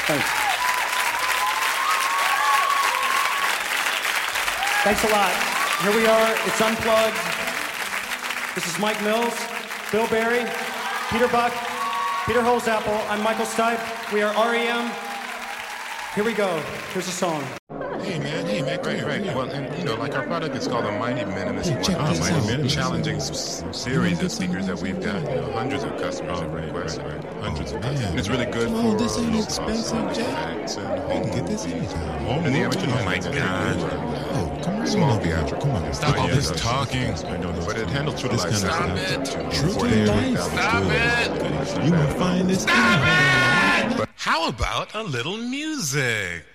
Thanks. Thanks a lot. Here we are. It's Unplugged. This is Mike Mills, Bill Berry, Peter Buck, Peter Holzapfel. I'm Michael Stipe. We are REM. Here we go. Here's a song. Hey man, right. Well, and you know, like our product is called the Mighty Minimalist One, challenging series of speakers that we've got. You know, hundreds of customers have requested, hundreds of customers. And it's really good for this ain't expensive, Jack. and Get this anytime. and the amateur. Oh my God! Oh, come on, Small theatrical. Come on, Stop all this talking. But it handles true to life. Stop it! True to life. Stop it! You gonna find this? Stop it! How about a little music?